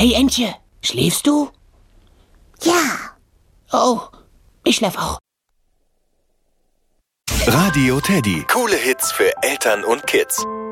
Hey Entje, schläfst du? Ja. Oh, ich schlaf auch. Radio Teddy. Coole Hits für Eltern und Kids.